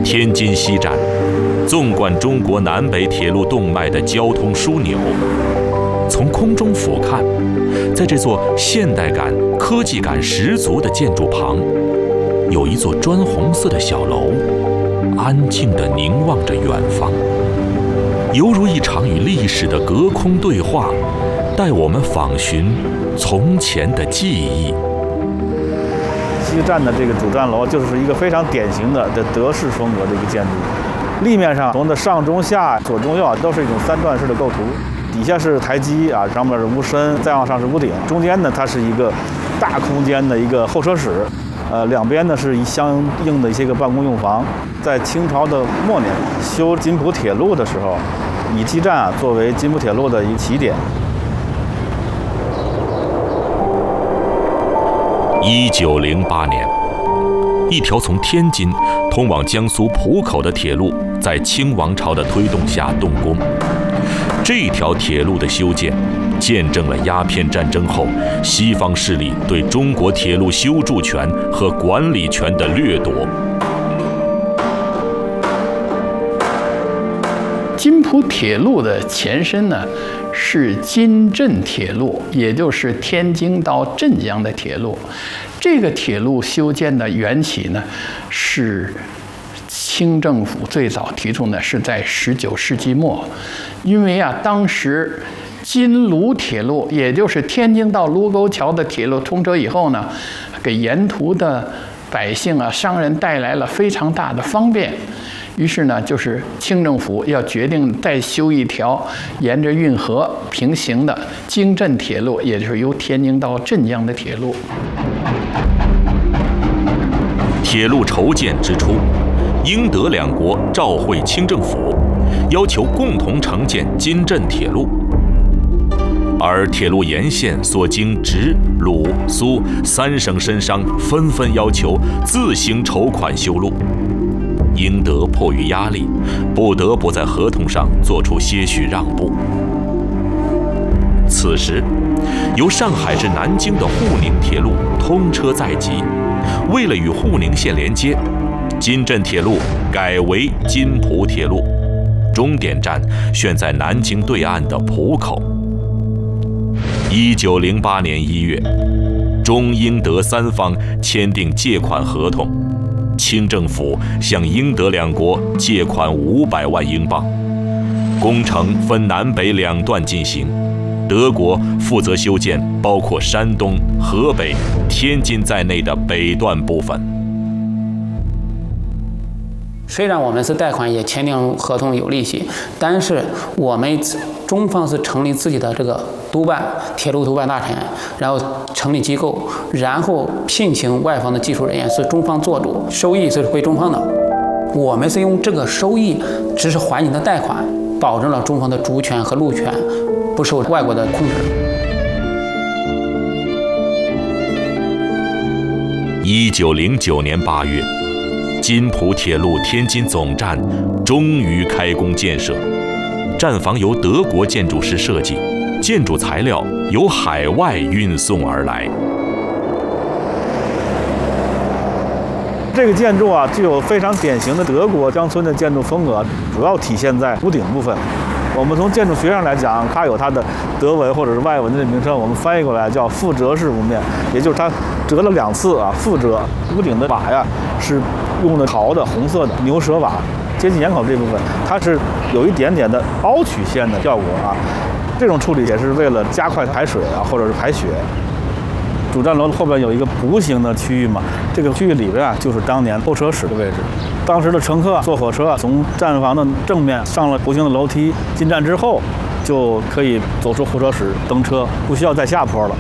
天津西站，纵贯中国南北铁路动脉的交通枢纽。从空中俯瞰，在这座现代感、科技感十足的建筑旁，有一座砖红色的小楼，安静地凝望着远方，犹如一场与历史的隔空对话，带我们访寻从前的记忆。 西站的这个主站楼就是一个非常典型的德式风格的一个建筑，立面上从的上中下左中右都是一种3段式的构图，底下是台基啊，上面是屋身，再往上是屋顶，中间呢它是一个大空间的一个候车室，两边呢是相应的一些个办公用房。在清朝的末年修津浦铁路的时候，以西站作为津浦铁路的一个起点。 1908年，一条从天津通往江苏浦口的铁路在清王朝的推动下动工。这条铁路的修建，见证了鸦片战争后西方势力对中国铁路修筑权和管理权的掠夺。 津浦铁路的前身呢，是津镇铁路，也就是天津到镇江的铁路。这个铁路修建的缘起呢，是清政府最早提出呢，是在19世纪末，因为当时津卢铁路，也就是天津到卢沟桥的铁路通车以后呢，给沿途的百姓商人带来了非常大的方便。于是呢，就是清政府要决定再修一条沿着运河平行的京镇铁路，也就是由天津到镇江的铁路。 铁路筹建之初，英德两国召会清政府，要求共同承建津镇铁路。而铁路沿线所经直、鲁、苏3省绅商纷纷要求自行筹款修路。英德迫于压力，不得不在合同上做出些许让步。此时，由上海至南京的沪宁铁路通车在即，为了与沪宁线连接，津镇铁路改为津浦铁路，终点站选在南京对岸的浦口。1908年1月，中英德3方签订借款合同。清政府向英德两国借款500万英镑，工程分南北2段进行。德国负责修建包括山东、河北、天津在内的北段部分。 虽然我们是贷款，也签订合同有利息，但是我们中方是成立自己的这个督办铁路督办大臣，然后成立机构，然后聘请外方的技术人员，是中方做主，收益是归中方的。我们是用这个收益只是还你的贷款，保证了中方的主权和路权不受外国的控制。 1909年8月，津浦铁路天津总站终于开工建设，站房由德国建筑师设计，建筑材料由海外运送而来。 这个建筑具有非常典型的德国乡村的建筑风格，主要体现在屋顶部分。我们从建筑学上来讲，它有它的德文或者是外文的名称，我们翻译过来叫覆折式屋面，也就是它折了2次覆折。屋顶的瓦是用的陶的红色的牛舌瓦，接近檐口这部分，它是有一点点的凹曲线的效果这种处理也是为了加快排水或者是排雪。主站楼后边有一个弧形的区域嘛，这个区域里边就是当年候车室的位置。当时的乘客坐火车从站房的正面上了弧形的楼梯，进站之后就可以走出候车室登车，不需要再下坡了。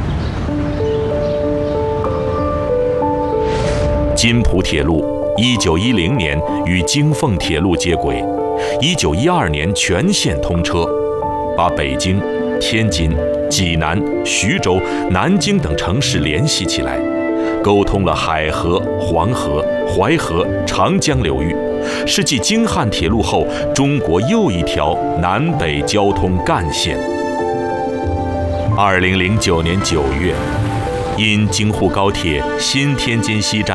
津浦铁路1910年与京凤铁路接轨，1912年全线通车，把北京、天津、济南、徐州、南京等城市联系起来，沟通了海河、黄河、淮河、长江流域，是继京汉铁路后中国又一条南北交通干线。2009年9月，因京沪高铁新天津西站